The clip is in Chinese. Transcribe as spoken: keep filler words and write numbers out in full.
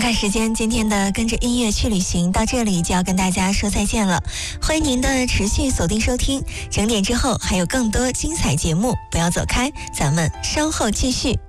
看时间，今天的跟着音乐去旅行到这里就要跟大家说再见了。欢迎您的持续锁定收听，整点之后还有更多精彩节目，不要走开，咱们稍后继续。